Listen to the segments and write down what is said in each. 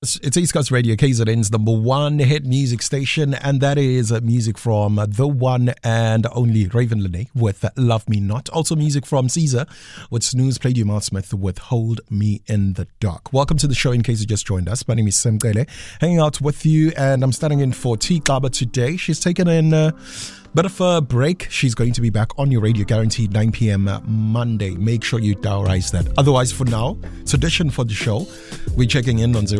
It's East Coast Radio, KZN's number one hit music station, and that is music from the one and only Raven Lene with Love Me Not. Also music from Caesar with Snooze, played you Mark Smith with Hold Me in the Dark. Welcome to the show in case you just joined us. My name is Sam Kele, hanging out with you, and I'm standing in for T Kaba today. She's taken in a bit of a break. She's going to be back on your radio, guaranteed 9 p.m. Monday. Make sure you diarize that. Otherwise, for now, tradition for the show, we're checking in on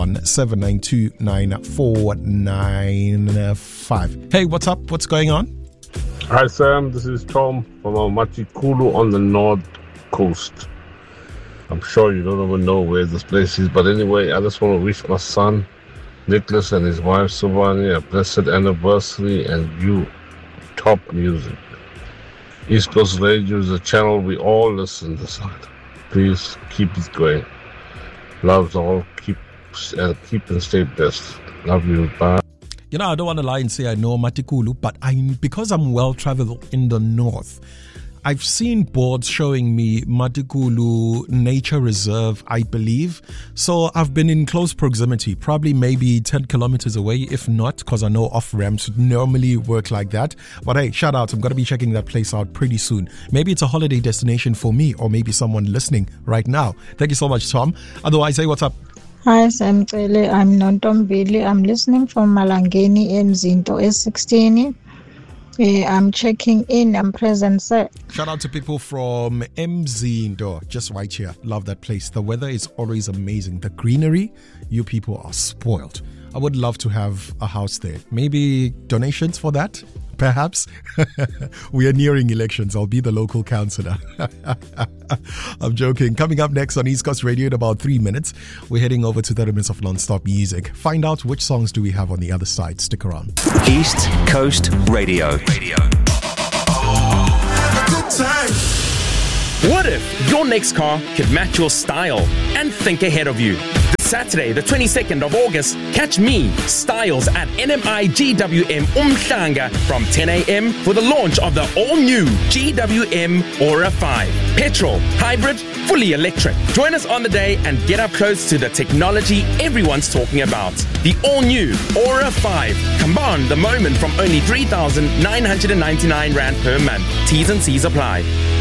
061-792-9495. Hey, what's up? What's going on? Hi, Sam. This is Tom from Matikulu on the North Coast. I'm sure you don't even know where this place is, but anyway, I just want to wish my son, Nicholas, and his wife, Suvani, a blessed anniversary, and you, top music. East Coast Radio is a channel we all listen to. Please keep it going. Loves all. Keep and stay blessed. Love you. Bye. You know, I don't want to lie and say I know Matikulu, but because I'm well traveled in the north, I've seen boards showing me Matikulu Nature Reserve, I believe. So I've been in close proximity, probably maybe 10 kilometers away, if not, because I know off-ramps normally work like that. But hey, shout out, I'm going to be checking that place out pretty soon. Maybe it's a holiday destination for me, or maybe someone listening right now. Thank you so much, Tom. Otherwise, hey, what's up? Hi, Sam Kele. I'm Nontombili. I'm listening from Malangeni, Mzinto, S16. I'm checking in. I'm present, sir. Shout out to people from Mzindo, just right here. Love that place. The weather is always amazing. The greenery, you people are spoiled. I would love to have a house there. Maybe donations for that? Perhaps. We are nearing elections. I'll be the local councillor. I'm joking. Coming up next on East Coast Radio in about 3 minutes, we're heading over to 30 minutes of non-stop music. Find out which songs do we have on the other side. Stick around. East Coast Radio. What if your next car could match your style and think ahead of you? This Saturday, the 22nd of August, catch me, Styles, at NMI GWM Umhlanga from 10 a.m. for the launch of the all-new GWM Aura 5. Petrol, hybrid, fully electric. Join us on the day and get up close to the technology everyone's talking about. The all-new Aura 5. Combine the moment from only 3,999 Rand per month. T's and C's apply.